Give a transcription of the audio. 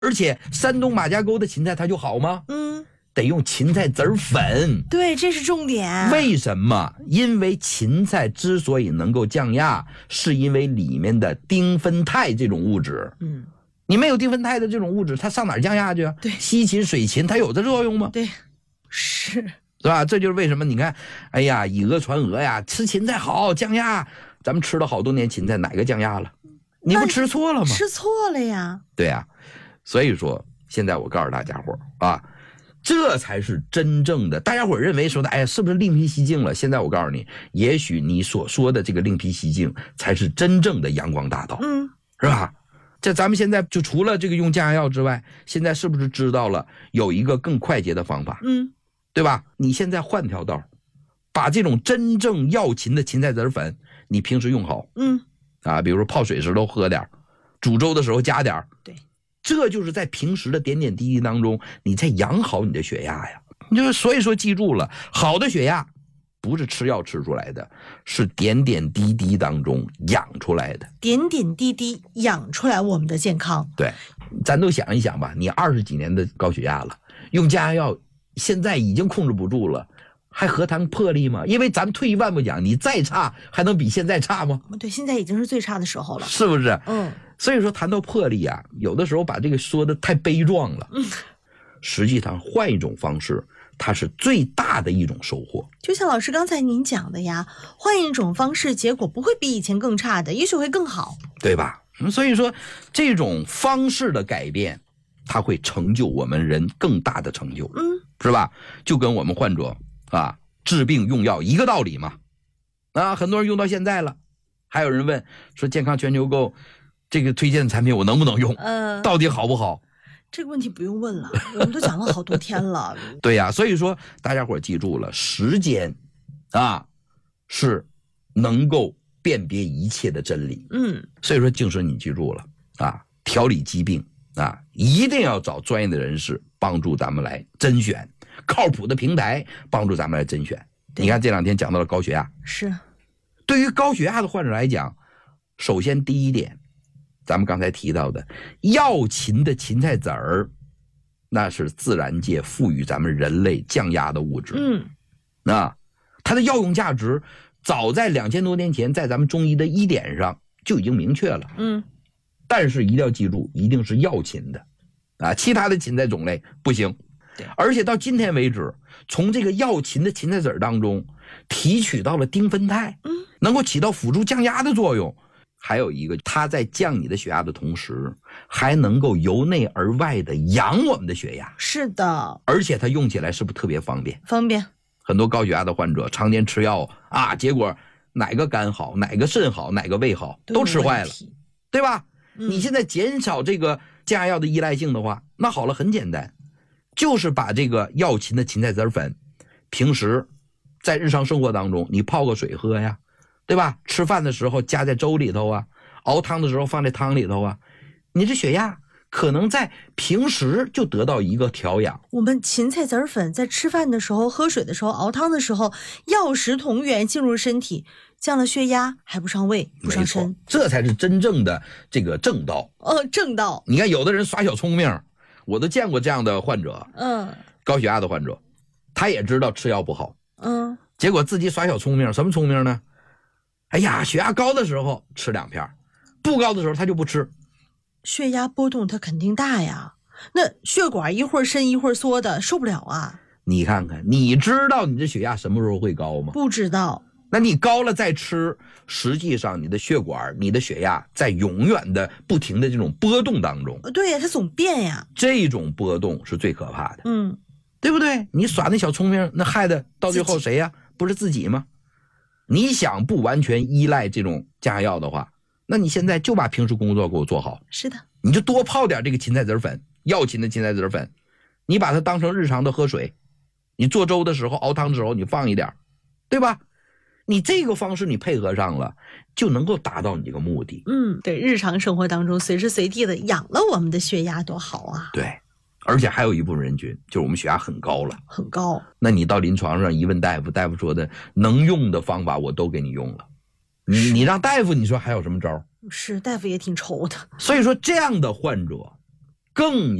而且山东马家沟的芹菜它就好吗？得用芹菜籽粉。 对，这是重点。 为什么？因为芹菜之所以能够降压，是因为里面的丁酚酞这种物质。你没有丁酚酞的这种物质，它上哪儿降压去啊？ 对， 西芹、水芹它有这作用吗？ 对，是吧？这就是为什么你看，哎呀，以讹传讹呀，吃芹菜好降压。咱们吃了好多年芹菜，哪个降压了？你不吃错了吗？ 吃错了呀。 对呀，所以说现在我告诉大家伙啊，这才是真正的。大家伙认为说的，哎呀，是不是另辟蹊径了？现在我告诉你，也许你所说的这个另辟蹊径，才是真正的阳光大道，是吧？这咱们现在就除了这个用降压药之外，现在是不是知道了有一个更快捷的方法？对吧？你现在换条道，把这种真正药芹的芹菜籽粉，你平时用好，比如说泡水时候喝点，煮粥的时候加点， 对， 这就是在平时的点点滴滴当中，你在养好你的血压呀。就是所以说，记住了，好的血压不是吃药吃出来的，是点点滴滴当中养出来的。 点点滴滴养出来我们的健康。 对，咱都想一想吧，你20几年的高血压了，用降压药现在已经控制不住了，还何谈魄力吗？因为咱退一万步讲，你再差还能比现在差吗？ 对，现在已经是最差的时候了， 是不是？所以说谈到魄力啊，有的时候把这个说的太悲壮了。实际上换一种方式，它是最大的一种收获。 就像老师刚才您讲的呀，换一种方式，结果不会比以前更差的，也许会更好， 对吧？所以说这种方式的改变，它会成就我们人更大的成就，是吧？就跟我们患者治病用药一个道理嘛。很多人用到现在了，还有人问说健康全球购这个推荐的产品我能不能用？到底好不好？ 这个问题不用问了，我们都讲了好多天了。 对呀，所以说大家伙记住了，时间是能够辨别一切的真理。所以说静师你记住了调理疾病一定要找专业的人士帮助咱们来甄选，靠谱的平台帮助咱们来甄选。你看这2天讲到了高血压， 是对于高血压的患者来讲，首先第一点，咱们刚才提到的药芹的芹菜籽儿，那是自然界赋予咱们人类降压的物质。它的药用价值早在2000多年前在咱们中医的医典上就已经明确了。但是一定要记住，一定是药芹的其他的芹菜种类不行。而且到今天为止，从这个药芹的芹菜籽当中提取到了丁酚酞，能够起到辅助降压的作用。还有一个，它在降你的血压的同时，还能够由内而外的养我们的血压。 是的， 而且它用起来是不是特别方便？ 方便。很多高血压的患者常年吃药结果哪个肝好，哪个肾好，哪个胃好，都吃坏了，对吧？你现在减少这个降压药的依赖性的话，那好了，很简单，就是把这个药芹的芹菜籽粉，平时在日常生活当中你泡个水喝呀，对吧？吃饭的时候加在粥里头熬汤的时候放在汤里头你这血压可能在平时就得到一个调养。 我们芹菜籽粉在吃饭的时候、喝水的时候、熬汤的时候，药食同源进入身体，降了血压还不伤胃不伤身， 这才是真正的这个正道。 正道。 你看有的人耍小聪明，我都见过这样的患者，高血压的患者，他也知道吃药不好，结果自己耍小聪明。什么聪明呢？哎呀，血压高的时候吃2片，不高的时候他就不吃。 血压波动它肯定大呀，那血管一会儿伸一会儿缩的，受不了啊。 你看看，你知道你的血压什么时候会高吗？ 不知道。 那你高了再吃，实际上你的血管、你的血压在永远的不停的这种波动当中。 对呀，它总变呀。 这种波动是最可怕的。对不对？你耍那小聪明，那害的到最后谁呀？不是自己吗？你想不完全依赖这种降压药的话，那你现在就把平时工作给我做好。 是的， 你就多泡点这个芹菜籽粉，药芹的芹菜籽粉，你把它当成日常的喝水，你做粥的时候、熬汤的时候你放一点，对吧？你这个方式你配合上了，就能够达到你这个目的。 对，日常生活当中随时随地的养了我们的血压多好啊。 对，而且还有一部分人群就是我们血压很高了， 很高。那你到临床上一问大夫，大夫说的能用的方法我都给你用了，你让大夫你说还有什么招？ 是，大夫也挺愁的。 所以说这样的患者更